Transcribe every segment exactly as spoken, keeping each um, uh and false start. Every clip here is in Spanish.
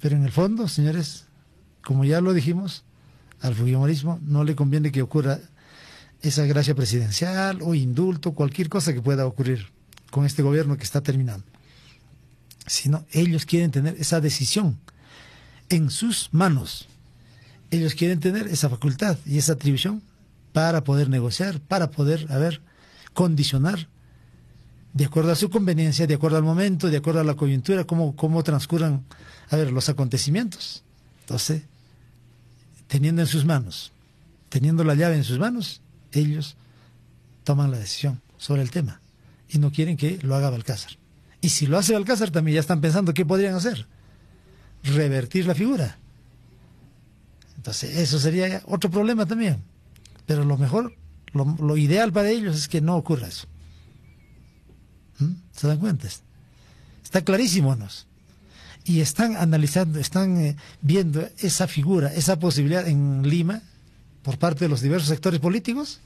Pero en el fondo, señores, como ya lo dijimos, al fujimorismo no le conviene que ocurra esa gracia presidencial o indulto, cualquier cosa que pueda ocurrir con este gobierno que está terminando. Sino ellos quieren tener esa decisión en sus manos. Ellos quieren tener esa facultad y esa atribución para poder negociar, para poder, a ver, condicionar de acuerdo a su conveniencia, de acuerdo al momento, de acuerdo a la coyuntura, cómo, cómo transcurran, a ver, los acontecimientos. Entonces, teniendo en sus manos, teniendo la llave en sus manos, ellos toman la decisión sobre el tema y no quieren que lo haga Balcázar. Y si lo hace Balcázar, también ya están pensando qué podrían hacer. Revertir la figura. Entonces, eso sería otro problema también. Pero lo mejor, lo, lo ideal para ellos es que no ocurra eso. ¿Mm? ¿Se dan cuenta? Está clarísimo, ¿no? Y están analizando, están eh, viendo esa figura, esa posibilidad en Lima, por parte de los diversos sectores políticos.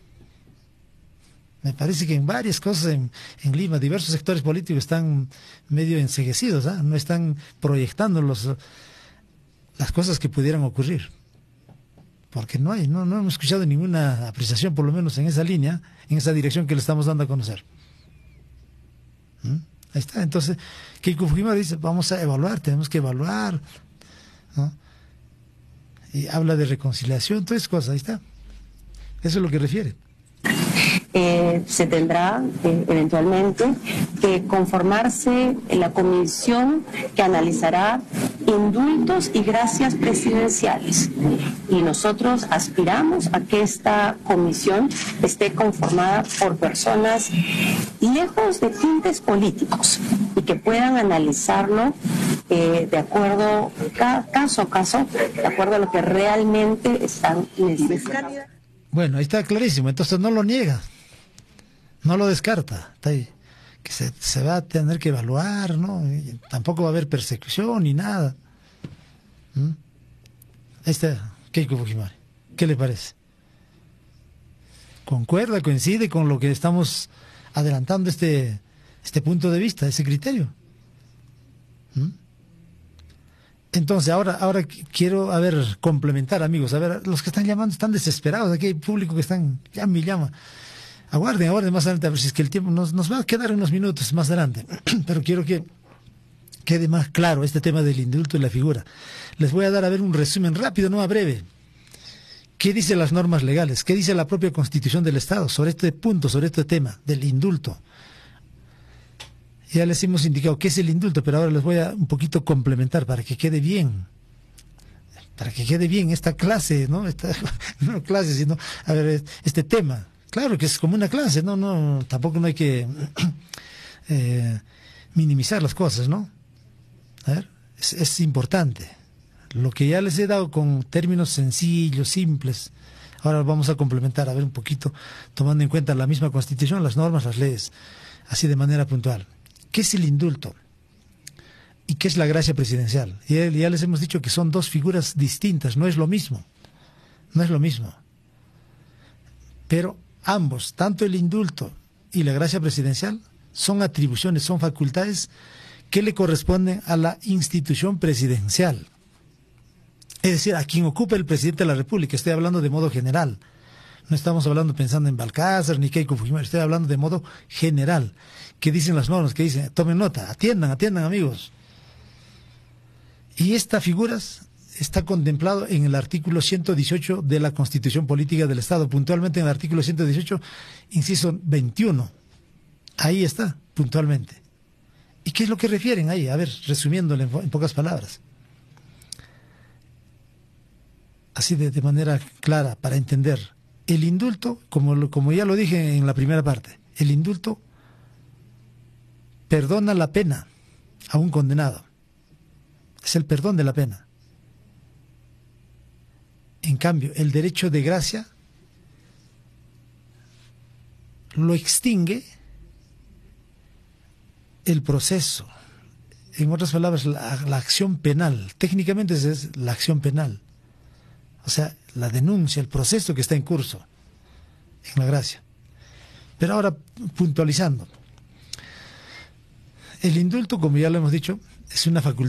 Me parece que en varias cosas en, en Lima, diversos sectores políticos están medio enceguecidos, ¿eh? No están proyectando los, las cosas que pudieran ocurrir. Porque no hay, no, no hemos escuchado ninguna apreciación, por lo menos en esa línea, en esa dirección que le estamos dando a conocer. ¿Mm? Ahí está. Entonces, Keiko Fujimori dice, vamos a evaluar, tenemos que evaluar, ¿no? Y habla de reconciliación, todas esas cosas, ahí está. Eso es lo que refiere. Eh, se tendrá eh, eventualmente que conformarse en la comisión que analizará indultos y gracias presidenciales. Y nosotros aspiramos a que esta comisión esté conformada por personas lejos de tintes políticos y que puedan analizarlo eh, de acuerdo, ca caso a caso, de acuerdo a lo que realmente están necesitando. Bueno, ahí está clarísimo, entonces no lo niega, no lo descarta, está ahí, que se, se va a tener que evaluar, ¿no? Y tampoco va a haber persecución ni nada. ¿Mm? Ahí está Keiko Fujimori, ¿qué le parece? ¿Concuerda, coincide con lo que estamos adelantando este, este punto de vista, ese criterio? ¿Mm? Entonces, ahora, ahora quiero, a ver, complementar, amigos. A ver, los que están llamando están desesperados. Aquí hay público que están, llama y llama. Aguarden, aguarden más adelante, a ver si es que el tiempo nos, nos va a quedar unos minutos más adelante. Pero quiero que quede más claro este tema del indulto y la figura. Les voy a dar, a ver, un resumen rápido, no a breve. ¿Qué dicen las normas legales? ¿Qué dice la propia Constitución del Estado sobre este punto, sobre este tema del indulto? Ya les hemos indicado qué es el indulto, pero ahora les voy a un poquito complementar para que quede bien, para que quede bien esta clase, ¿no? Esta, no clase, sino, a ver, este tema. Claro que es como una clase, no, no, tampoco no hay que eh, minimizar las cosas, ¿no? A ver, es, es importante. Lo que ya les he dado con términos sencillos, simples, ahora vamos a complementar, a ver un poquito, tomando en cuenta la misma Constitución, las normas, las leyes, así de manera puntual. ¿Qué es el indulto? ¿Y qué es la gracia presidencial? Y ya les hemos dicho que son dos figuras distintas, no es lo mismo. No es lo mismo. Pero ambos, tanto el indulto y la gracia presidencial, son atribuciones, son facultades que le corresponden a la institución presidencial. Es decir, a quien ocupa el presidente de la República. Estoy hablando de modo general. No estamos hablando pensando en Balcázar ni Keiko Fujimori, estoy hablando de modo general. ¿Qué dicen las normas? ¿Qué dicen? Tomen nota, atiendan, atiendan, amigos. Y estas figuras está contemplado en el artículo ciento dieciocho de la Constitución Política del Estado, puntualmente en el artículo ciento dieciocho, inciso veintiuno. Ahí está, puntualmente. ¿Y qué es lo que refieren ahí? A ver, resumiéndolo en, en pocas palabras. Así de, de manera clara, para entender. El indulto, como, lo, como ya lo dije en la primera parte, el indulto perdona la pena a un condenado. Es el perdón de la pena. En cambio, el derecho de gracia lo extingue el proceso. En otras palabras, la, la acción penal. Técnicamente es la acción penal. O sea, la denuncia, el proceso que está en curso en la gracia. Pero ahora, puntualizando. El indulto, como ya lo hemos dicho, es una facultad